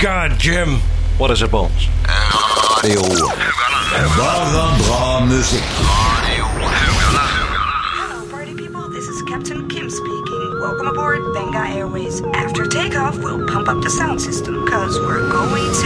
God, Jim. What is it, Bones? Radio. Bare bra musikk. Hello, party people. This is Captain Kim speaking. Welcome aboard Venga Airways. After takeoff, we'll pump up the sound system, because we're going to...